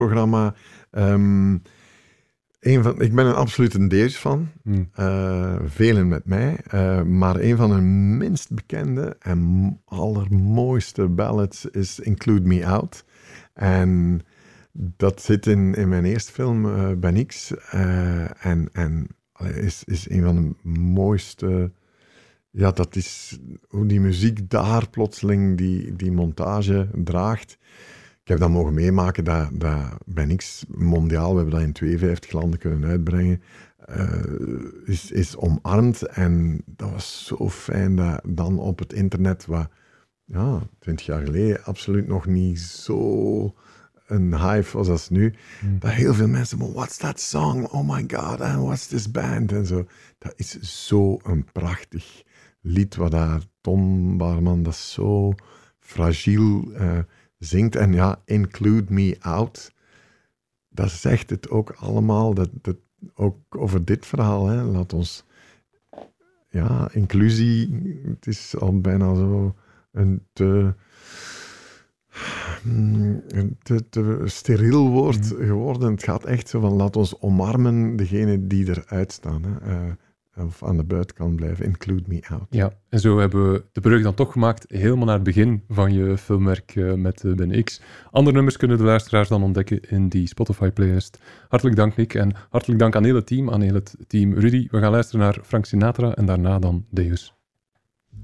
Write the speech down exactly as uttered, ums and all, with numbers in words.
programma. Um, een van, ik ben een absolute Deus-fan. Hmm. Uh, velen met mij. Uh, maar een van de minst bekende en allermooiste ballads is Include Me Out. En dat zit in, in mijn eerste film, uh, Ben X. Uh, en en is, is een van de mooiste... Ja, dat is hoe die muziek daar plotseling die, die montage draagt. Ik heb dat mogen meemaken, dat, dat Ben X mondiaal, we hebben dat in tweeënvijftig landen kunnen uitbrengen, uh, is, is omarmd. En dat was zo fijn dat dan op het internet, wat ja, twintig jaar geleden absoluut nog niet zo een hype was als nu, mm. dat heel veel mensen, maar what's that song? Oh my god, and what's this band? En zo. Dat is zo een prachtig lied, wat daar Tom Barman, dat is zo fragiel uh, zingt. En ja, Include Me Out, dat zegt het ook allemaal, dat, dat, ook over dit verhaal. Hè. Laat ons, ja, inclusie, het is al bijna zo een te, een te, te steriel woord mm. geworden. Het gaat echt zo van, laat ons omarmen degene die eruit staan. Hè. Uh, of aan de buitenkant blijven, Include Me Out. Ja, en zo hebben we de brug dan toch gemaakt, helemaal naar het begin van je filmwerk uh, met uh, Ben X. Andere nummers kunnen de luisteraars dan ontdekken in die Spotify-playlist. Hartelijk dank, Nick, en hartelijk dank aan heel het team, aan heel het team Rudy. We gaan luisteren naar Frank Sinatra en daarna dan Deus.